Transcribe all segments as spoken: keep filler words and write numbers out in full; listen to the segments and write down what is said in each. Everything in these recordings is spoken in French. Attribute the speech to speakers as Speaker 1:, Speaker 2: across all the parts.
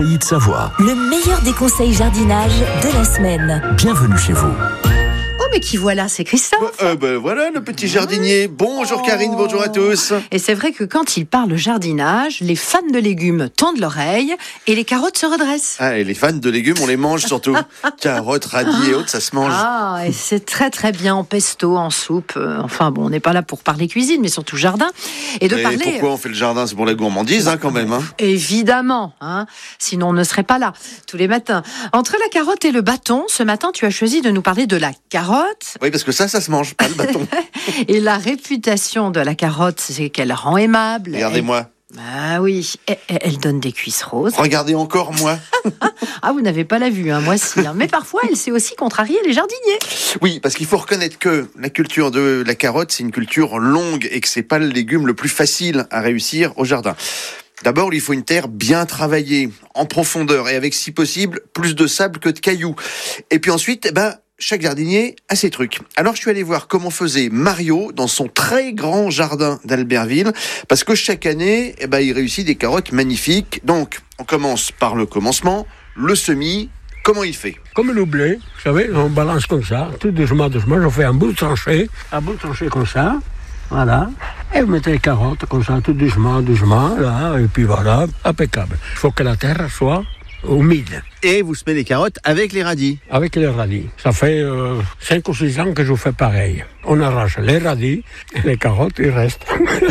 Speaker 1: Pays de Savoie.
Speaker 2: Le meilleur des conseils jardinage de la semaine.
Speaker 1: Bienvenue chez vous.
Speaker 3: Oh, mais qui voilà, c'est Christophe.
Speaker 4: Euh, ben voilà, le petit jardinier. Bonjour
Speaker 3: Oh.
Speaker 4: Karine, bonjour à tous.
Speaker 3: Et c'est vrai que quand il parle jardinage, les fans de légumes tendent l'oreille et les carottes se redressent.
Speaker 4: Ah, et les fans de légumes, on les mange surtout. Carottes, radis et autres, ça se mange.
Speaker 3: Ah, et c'est très très bien en pesto, en soupe. Euh, Enfin bon, on n'est pas là pour parler cuisine, mais surtout jardin. Et de
Speaker 4: Et
Speaker 3: parler...
Speaker 4: pourquoi on fait le jardin? C'est pour la gourmandise, hein, quand même. Hein.
Speaker 3: Évidemment, hein. Sinon on ne serait pas là tous les matins. Entre la carotte et le bâton, ce matin tu as choisi de nous parler de la carotte.
Speaker 4: Oui, parce que ça, ça se mange, pas le bâton.
Speaker 3: Et la réputation de la carotte, c'est qu'elle rend aimable.
Speaker 4: Regardez-moi.
Speaker 3: Elle... Ah oui, elle, elle donne des cuisses roses.
Speaker 4: Regardez encore moi.
Speaker 3: Ah, vous n'avez pas la vue, hein, moi si. Hein. Mais parfois, elle sait aussi contrarier les jardiniers.
Speaker 4: Oui, parce qu'il faut reconnaître que la culture de la carotte, c'est une culture longue et que c'est pas le légume le plus facile à réussir au jardin. D'abord, il faut une terre bien travaillée, en profondeur, et avec, si possible, plus de sable que de cailloux. Et puis ensuite, eh ben, chaque jardinier a ses trucs. Alors, je suis allé voir comment faisait Mario dans son très grand jardin d'Albertville, parce que chaque année, eh ben, il réussit des carottes magnifiques. Donc, on commence par le commencement, le semis. Comment il fait?
Speaker 5: Comme le blé, vous savez, on balance comme ça, tout doucement, doucement, je fais un bout de tranchée, un bout de tranchée comme ça, voilà, et vous mettez les carottes comme ça, tout doucement, doucement, là, et puis voilà, impeccable. Il faut que la terre soit humide.
Speaker 4: Et vous semez les carottes avec les radis.
Speaker 5: Avec les radis. Ça fait euh, cinq ou six ans que je fais pareil. On arrache les radis, et les carottes, ils restent.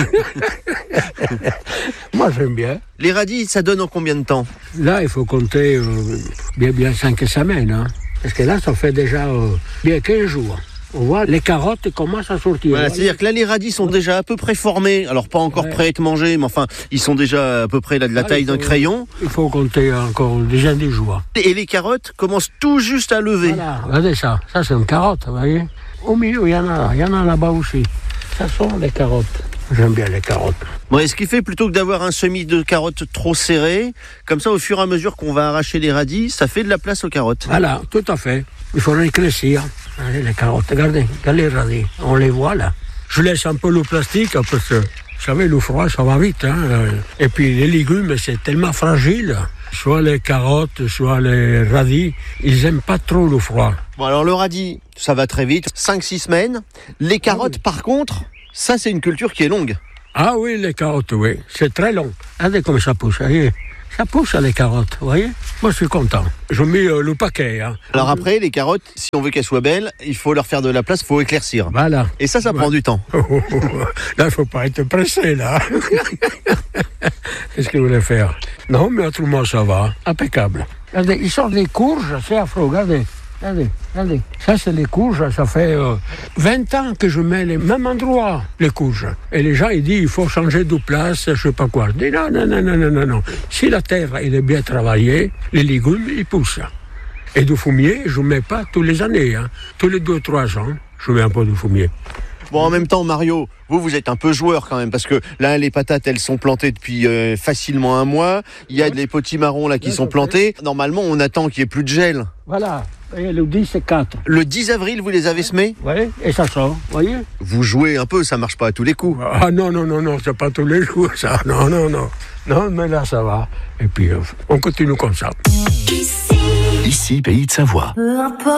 Speaker 5: Moi, j'aime bien.
Speaker 4: Les radis, ça donne en combien de temps?
Speaker 5: Là, il faut compter euh, bien, bien cinq semaines, hein. Parce que là, ça fait déjà euh, bien quinze jours. On voit les carottes commencent à sortir.
Speaker 4: Voilà, c'est-à-dire que là, les radis sont déjà à peu près formés. Alors, pas encore
Speaker 5: Ouais.
Speaker 4: prêts à être mangés, mais enfin, ils sont déjà à peu près là, de la
Speaker 5: Ah,
Speaker 4: taille
Speaker 5: il faut-
Speaker 4: d'un crayon.
Speaker 5: Il faut compter encore déjà des jours.
Speaker 4: Et les carottes commencent tout juste à lever.
Speaker 5: Voilà, regardez ça. Ça, c'est une carotte, vous voyez. Au milieu, il y en a là. Il y en a là-bas aussi. Ça sont les carottes. J'aime bien les carottes.
Speaker 4: Bon, et ce qui fait, plutôt que d'avoir un semis de carottes trop serré, comme ça, au fur et à mesure qu'on va arracher les radis, ça fait de la place aux carottes.
Speaker 5: Voilà, tout à fait. Il faut récléchir. Allez, les carottes, regardez, regardez les radis. On les voit là. Je laisse un peu le plastique parce que, vous savez, le froid, ça va vite. Hein. Et puis les légumes, c'est tellement fragile. Soit les carottes, soit les radis, ils n'aiment pas trop le froid.
Speaker 4: Bon, alors le radis, ça va très vite, cinq six semaines. Les carottes, par contre, ça, c'est une culture qui est longue.
Speaker 5: Ah oui, les carottes, oui. C'est très long. Regardez comme ça pousse. Voyez. Ça pousse les carottes, vous voyez. Moi, je suis content. Je mets euh, le paquet. Hein.
Speaker 4: Alors après, les carottes, si on veut qu'elles soient belles, il faut leur faire de la place, il faut éclaircir.
Speaker 5: Voilà.
Speaker 4: Et ça, ça
Speaker 5: Ouais.
Speaker 4: prend du temps.
Speaker 5: Là, il ne faut pas être pressé, là. Qu'est-ce que vous voulez faire? Non, mais autrement, ça va. Impeccable. Regardez, ils sortent des courges, c'est affreux. Regardez, regardez, regardez. Ça, c'est les courges. Ça fait euh, vingt ans que je mets les mêmes endroits, les courges. Et les gens, ils disent, il faut changer de place, je sais pas quoi. Je dis, non, non, non, non, non, non, non. Si la terre, elle est bien travaillée, les légumes, ils poussent. Et du fumier, je ne mets pas tous les années. Hein. Tous les deux, trois ans, je mets un peu de fumier.
Speaker 4: Bon, en même temps, Mario, vous, vous êtes un peu joueur quand même, parce que là, les patates, elles sont plantées depuis euh, facilement un mois. Il y a des potimarrons là qui
Speaker 5: Ouais,
Speaker 4: sont
Speaker 5: ça
Speaker 4: plantés. Normalement, on attend qu'il n'y ait plus de gel.
Speaker 5: Voilà. Et le dix, c'est quatre.
Speaker 4: Le dix avril, vous les avez semés?
Speaker 5: Vous voyez? Et ça sort, vous voyez?
Speaker 4: Vous jouez un peu, ça marche pas à tous les coups.
Speaker 5: Ah non, non, non, non, c'est pas tous les jours, ça. Non, non, non. Non, mais là, ça va. Et puis, euh, on continue comme ça.
Speaker 2: Ici,
Speaker 1: Ici, Pays de Savoie.
Speaker 2: peu importe.